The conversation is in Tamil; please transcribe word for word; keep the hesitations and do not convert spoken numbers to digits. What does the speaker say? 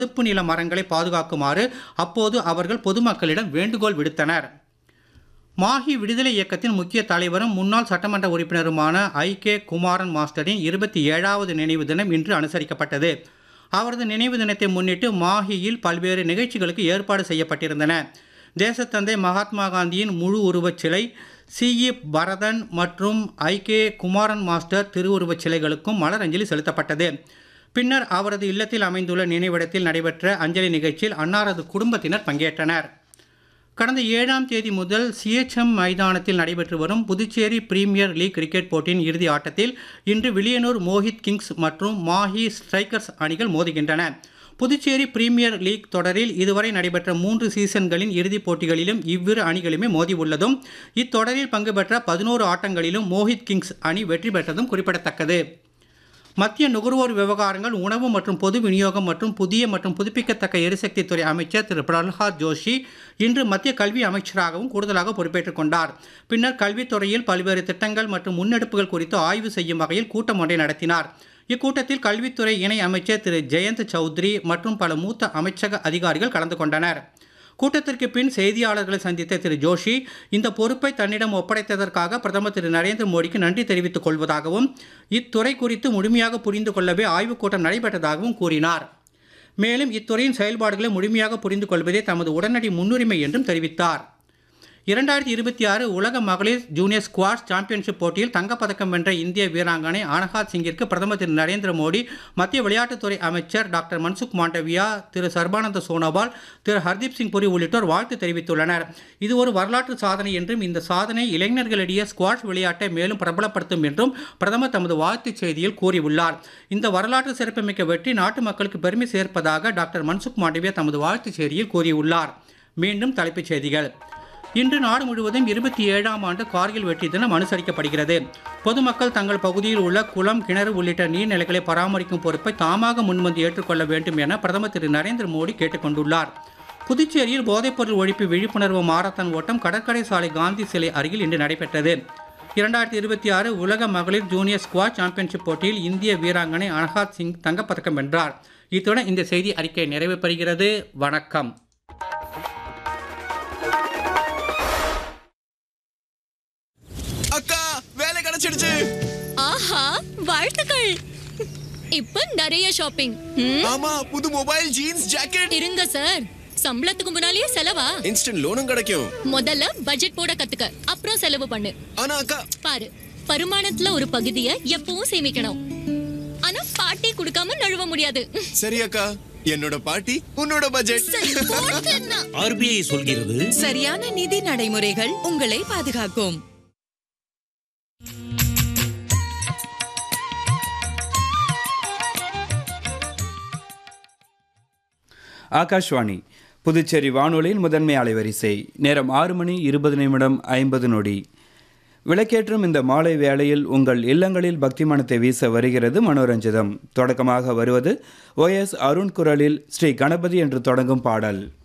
சதுப்பு நில மரங்களை பாதுகாக்குமாறு அப்போது அவர்கள் பொதுமக்களிடம் வேண்டுகோள் விடுத்தனர். மாஹி விடுதலை இயக்கத்தின் முக்கிய தலைவரும் முன்னாள் சட்டமன்ற உறுப்பினருமான ஐ கே குமாரன் மாஸ்டரின் இருபத்தி ஏழாவது நினைவு தினம் இன்று அனுசரிக்கப்பட்டது. அவரது நினைவு தினத்தை முன்னிட்டு மாஹியில் பல்வேறு நிகழ்ச்சிகளுக்கு ஏற்பாடு செய்யப்பட்டிருந்தன. தேசத்தந்தை மகாத்மா காந்தியின் முழு உருவச் சிலை, சி இ பரதன் மற்றும் ஐ கே குமாரன் மாஸ்டர் திருவுருவச் சிலைகளுக்கும் மலரஞ்சலி செலுத்தப்பட்டது. பின்னர் அவரது இல்லத்தில் அமைந்துள்ள நினைவிடத்தில் நடைபெற்ற அஞ்சலி நிகழ்ச்சியில் அன்னாரது குடும்பத்தினர் பங்கேற்றனர். கடந்த ஏழாம் தேதி முதல் சிஎச்எம் மைதானத்தில் நடைபெற்று வரும் புதுச்சேரி பிரீமியர் லீக் கிரிக்கெட் போட்டியின் இறுதி ஆட்டத்தில் இன்று வில்லியனூர் மோஹித் கிங்ஸ் மற்றும் மாஹி ஸ்ட்ரைக்கர்ஸ் அணிகள் மோதுகின்றன. புதுச்சேரி பிரீமியர் லீக் தொடரில் இதுவரை நடைபெற்ற மூன்று சீசன்களின் இறுதிப் போட்டிகளிலும் இவ்விரு அணிகளுமே மோதி உள்ளதும், இத்தொடரில் பங்கு பெற்ற பதினோரு ஆட்டங்களிலும் மோஹித் கிங்ஸ் அணி வெற்றி பெற்றதும் குறிப்பிடத்தக்கது. மத்திய நுகர்வோர் விவகாரங்கள், உணவு மற்றும் பொது விநியோகம் மற்றும் புதிய மற்றும் புதுப்பிக்கத்தக்க எரிசக்தி துறை அமைச்சர் திரு பிரல்ஹாத் ஜோஷி இன்று மத்திய கல்வி அமைச்சராகவும் கூடுதலாக பொறுப்பேற்றுக் கொண்டார். பின்னர் கல்வித்துறையில் பல்வேறு திட்டங்கள் மற்றும் முன்னெடுப்புகள் குறித்து ஆய்வு செய்யும் வகையில் கூட்டம் ஒன்றை நடத்தினார். இக்கூட்டத்தில் கல்வித்துறை இணை அமைச்சர் திரு ஜெயந்த் சௌத்ரி மற்றும் பல மூத்த அமைச்சக அதிகாரிகள் கலந்து கொண்டனர். கூட்டத்திற்கு பின் செய்தியாளர்களை சந்தித்த திரு ஜோஷி, இந்த பொறுப்பை தன்னிடம் ஒப்படைத்ததற்காக பிரதமர் திரு நரேந்திர மோடிக்கு நன்றி தெரிவித்துக் கொள்வதாகவும், இத்துறை குறித்து முழுமையாக புரிந்து கொள்ளவே ஆய்வுக் கூட்டம் நடைபெற்றதாகவும் கூறினார். மேலும் இத்துறையின் செயல்பாடுகளை முழுமையாக புரிந்து கொள்வதே தமது உடனடி முன்னுரிமை என்றும் தெரிவித்தார். இரண்டாயிரத்தி இருபத்தி ஆறு உலக மகளிர் ஜூனியர் ஸ்குவாஷ் சாம்பியன்ஷிப் போட்டியில் தங்கப்பதக்கம் வென்ற இந்திய வீராங்கனை அனஹாத் சிங்கிற்கு பிரதமர் திரு நரேந்திர மோடி, மத்திய விளையாட்டுத்துறை அமைச்சர் டாக்டர் மன்சுக் மாண்டவியா, திரு சர்பானந்த சோனோவால், திரு ஹர்தீப் சிங் புரி உள்ளிட்டோர் வாழ்த்து தெரிவித்துள்ளனர். இது ஒரு வரலாற்று சாதனை என்றும் இந்த சாதனை இளைஞர்களிடையே ஸ்குவாஷ் விளையாட்டை மேலும் பிரபலப்படுத்தும் என்றும் பிரதமர் தமது வாழ்த்துச் செய்தியில் கூறியுள்ளார். இந்த வரலாற்று சிறப்புமிக்க வெற்றி நாட்டு மக்களுக்கு பெருமை சேர்ப்பதாக டாக்டர் மன்சுக் மாண்டவியா தமது வாழ்த்துச் செய்தியில் கூறியுள்ளார். மீண்டும் தலைப்புச் செய்திகள். இன்று நாடு முழுவதும் இருபத்தி ஏழாம் ஆண்டு கார்கில் வெற்றி தினம் அனுசரிக்கப்படுகிறது. பொதுமக்கள் தங்கள் பகுதியில் உள்ள குளம், கிணறு உள்ளிட்ட நீர்நிலைகளை பராமரிக்கும் பொறுப்பை தாமாக முன்வந்து ஏற்றுக்கொள்ள வேண்டும் என பிரதமர் திரு நரேந்திர மோடி கேட்டுக் கொண்டுள்ளார். புதுச்சேரியில் போதைப்பொருள் ஒழிப்பு விழிப்புணர்வு மாரத்தான் ஓட்டம் கடற்கரை சாலை காந்தி சிலை அருகில் இன்று நடைபெற்றது. இரண்டாயிரத்தி இருபத்தி ஆறு உலக மகளிர் ஜூனியர் ஸ்குவாஷ் சாம்பியன்ஷிப் போட்டியில் இந்திய வீராங்கனை அனஹாத் சிங் தங்கப்பதக்கம் வென்றார். இத்துடன் இந்த செய்தி அறிக்கை நிறைவு பெறுகிறது. வணக்கம். அக்கா, வேலை கிடைச்சிடுச்சு. ஆஹா, வாழ்த்துக்கள். இப்ப நிறைய ஷாப்பிங். ஆமா, புது மொபைல், ஜீன்ஸ், ஜாக்கெட். இருங்க சார், சம்பளத்துக்கு முன்னாலேயே செலவா? இன்ஸ்டன்ட் லோனும் கிடைக்கும். முதல்ல பட்ஜெட் போட கத்துக்க, அப்புறம் செலவு பண்ணு. ஆனா அக்கா, பாரு, வருமானத்துல ஒரு பகுதியை எப்பவும் சேமிக்கணும். ஆனா பாட்டி கொடுக்காம நழுவ முடியாது. சரி அக்கா, என்னோட பாட்டி உன்னோட பட்ஜெட். ஆர் பி ஐ சொல்கிறது, சரியான நிதி நடைமுறைகள் உங்களை பாதுகாக்கும். ஆகாஷ்வாணி புதுச்சேரி வானொலியின் முதன்மை அலைவரிசை. நேரம் ஆறு மணி இருபது நிமிடம் ஐம்பது நொடி. விளக்கேற்றும் இந்த மாலை வேளையில் உங்கள் இல்லங்களில் பக்தி மனத்தை வீச வருகிறது மனோரஞ்சிதம். தொடக்கமாக வருவது ஒ எஸ் அருண் குரலில் ஸ்ரீ கணபதி என்று தொடங்கும் பாடல்.